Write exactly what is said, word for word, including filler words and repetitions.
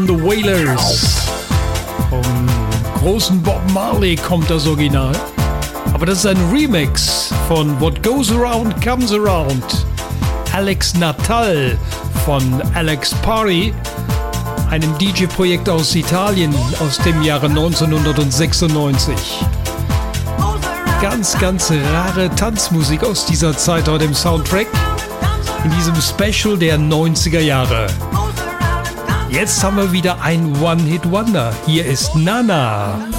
The Wailers. Vom großen Bob Marley kommt das Original. Aber das ist ein Remix von What Goes Around Comes Around. Alex Natal von Alex Party, einem D J-Projekt aus Italien aus dem Jahre neunzehnhundertsechsundneunzig. Ganz, ganz rare Tanzmusik aus dieser Zeit auf dem Soundtrack in diesem Special der neunziger Jahre. Jetzt haben wir wieder ein One-Hit-Wonder. Hier ist Nana.